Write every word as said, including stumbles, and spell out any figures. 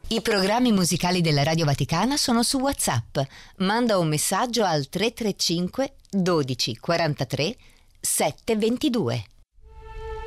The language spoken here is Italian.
I programmi musicali della Radio Vaticana sono su WhatsApp. Manda un messaggio al tre tre cinque dodici quarantatré sette ventidue.